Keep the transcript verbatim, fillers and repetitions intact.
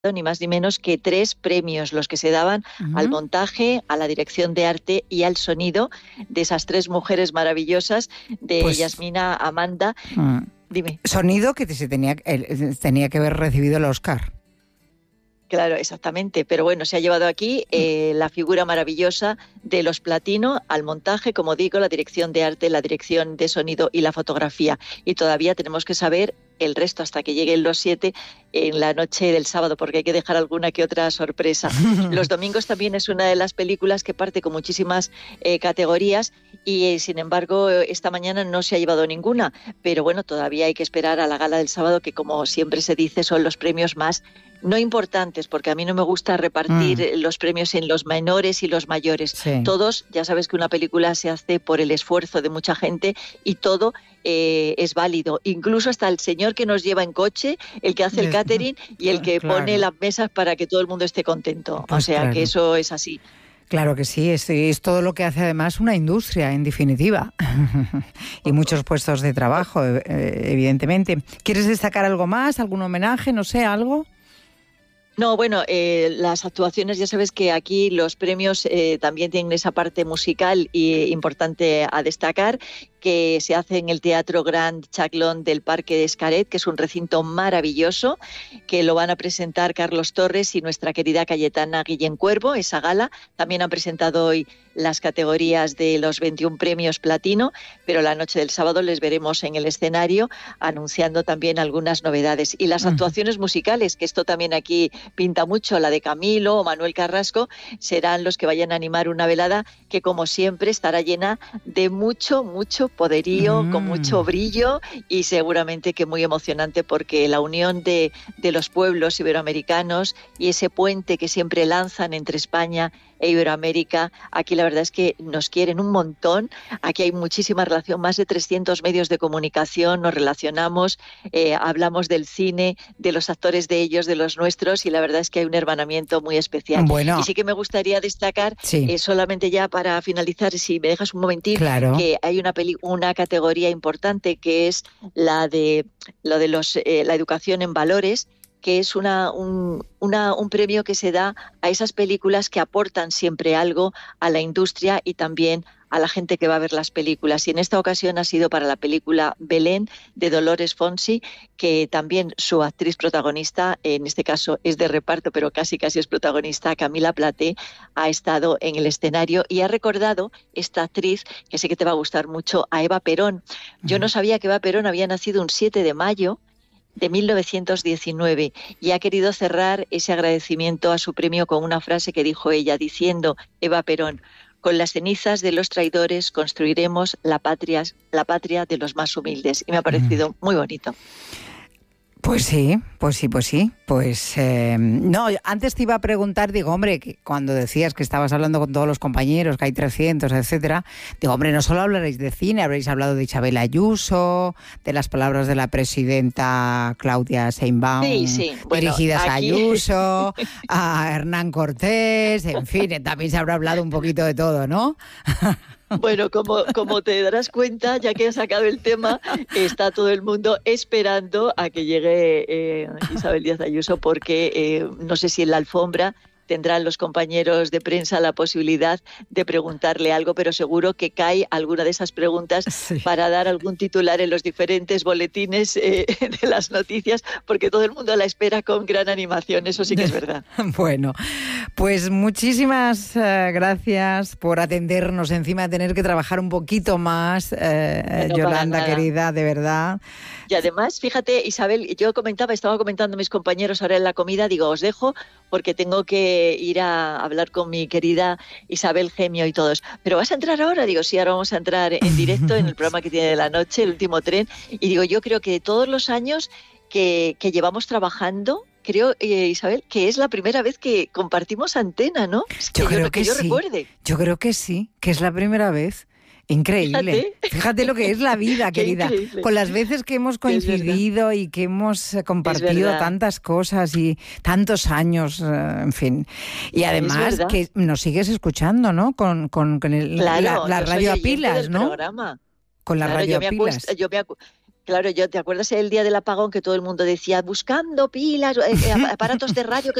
ni más ni menos que tres premios, los que se daban uh-huh. al montaje, a la dirección de arte y al sonido de esas tres mujeres maravillosas, de pues, Yasmina, Amanda. Uh, Dime. Sonido que se tenía, eh, tenía que haber recibido el Oscar. Claro, exactamente. Pero bueno, se ha llevado aquí eh, la figura maravillosa de los Platino al montaje, como digo, la dirección de arte, la dirección de sonido y la fotografía. Y todavía tenemos que saber el resto hasta que lleguen los siete en la noche del sábado, porque hay que dejar alguna que otra sorpresa. Los domingos también es una de las películas que parte con muchísimas eh, categorías y, eh, sin embargo, esta mañana no se ha llevado ninguna. Pero bueno, todavía hay que esperar a la gala del sábado, que como siempre se dice, son los premios más no importantes, porque a mí no me gusta repartir mm. los premios en los menores y los mayores. Sí. Todos, ya sabes que una película se hace por el esfuerzo de mucha gente y todo eh, es válido. Incluso hasta el señor que nos lleva en coche, el que hace el catering y el que claro. pone las mesas para que todo el mundo esté contento. Pues o sea, claro. que eso es así. Claro que sí, es, es todo lo que hace además una industria, en definitiva, y muchos puestos de trabajo, eh, evidentemente. ¿Quieres destacar algo más, algún homenaje, no sé, algo? No, bueno, eh, las actuaciones, ya sabes que aquí los premios eh, también tienen esa parte musical y importante a destacar, que se hace en el Teatro Grand Chaclón del Parque de Xcaret, que es un recinto maravilloso, que lo van a presentar Carlos Torres y nuestra querida Cayetana Guillén Cuervo, esa gala. También han presentado hoy las categorías de los veintiún premios Platino, pero la noche del sábado les veremos en el escenario anunciando también algunas novedades. Y las actuaciones musicales, que esto también aquí pinta mucho, la de Camilo o Manuel Carrasco, serán los que vayan a animar una velada que, como siempre, estará llena de mucho, mucho poderío, mm. con mucho brillo y seguramente que muy emocionante, porque la unión de, de los pueblos iberoamericanos y ese puente que siempre lanzan entre España e Iberoamérica, aquí la verdad es que nos quieren un montón, aquí hay muchísima relación, más de trescientos medios de comunicación, nos relacionamos, eh, hablamos del cine, de los actores de ellos, de los nuestros, y la verdad es que hay un hermanamiento muy especial. Bueno. Y sí que me gustaría destacar, sí. eh, solamente ya para finalizar, si me dejas un momentín, claro. que hay una, peli- una categoría importante que es la de, lo de los, eh, la educación en valores, que es una, un, una, un premio que se da a esas películas que aportan siempre algo a la industria y también a la gente que va a ver las películas. Y en esta ocasión ha sido para la película Belén, de Dolores Fonsi, que también su actriz protagonista, en este caso es de reparto, pero casi casi es protagonista, Camila Platé, ha estado en el escenario y ha recordado esta actriz, que sé que te va a gustar mucho, a Eva Perón. Yo no sabía que Eva Perón había nacido un siete de mayo de mil novecientos diecinueve y ha querido cerrar ese agradecimiento a su premio con una frase que dijo ella, diciendo, Eva Perón: con las cenizas de los traidores construiremos la patria, la patria de los más humildes. Y me ha parecido muy bonito. Pues sí, pues sí, pues sí. Pues eh, no, antes te iba a preguntar, digo, hombre, que cuando decías que estabas hablando con todos los compañeros, que hay trescientos, etcétera, digo, hombre, no solo hablaréis de cine, habréis hablado de Isabel Ayuso, de las palabras de la presidenta Claudia Sheinbaum, sí, sí. Bueno, dirigidas aquí... a Ayuso, a Hernán Cortés, en fin, también se habrá hablado un poquito de todo, ¿no? Bueno, como, como te darás cuenta, ya que has sacado el tema, está todo el mundo esperando a que llegue eh, Isabel Díaz Ayuso, porque eh, no sé si en la alfombra tendrán los compañeros de prensa la posibilidad de preguntarle algo, pero seguro que cae alguna de esas preguntas sí. para dar algún titular en los diferentes boletines eh, de las noticias, porque todo el mundo la espera con gran animación, eso sí que es verdad. Bueno, pues muchísimas uh, gracias por atendernos, encima de tener que trabajar un poquito más, eh, no Yolanda, querida, de verdad. Y además, fíjate, Isabel, yo comentaba, estaba comentando a mis compañeros ahora en la comida, digo, os dejo porque tengo que ir a hablar con mi querida Isabel Gemio y todos. ¿Pero vas a entrar ahora? Digo, sí, ahora vamos a entrar en directo en el programa que tiene de la noche, El Último Tren. Y digo, yo creo que todos los años que, que llevamos trabajando, creo, eh, Isabel, que es la primera vez que compartimos antena, ¿no? Es que yo creo yo, que, que yo sí. recuerde. Yo creo que sí, que es la primera vez. Increíble. Fíjate. Fíjate lo que es la vida, querida. Increíble. Con las veces que hemos coincidido y que hemos compartido tantas cosas y tantos años, en fin. Y además que nos sigues escuchando, ¿no? Con, con, con el, claro, la, la radio a pilas, ¿no? Programa. Con la claro, radio a pilas. Acuesto, yo me acu- Claro, yo, ¿te acuerdas el día del apagón que todo el mundo decía buscando pilas, eh, aparatos de radio que